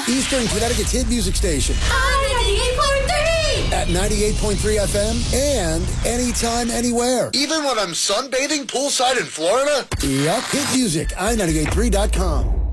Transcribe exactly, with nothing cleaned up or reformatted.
Eastern Connecticut's hit music station. ninety-eight point three! At ninety-eight point three F M and anytime, anywhere. Even when I'm sunbathing poolside in Florida? Yep. Hit music, i ninety-eight point three dot com.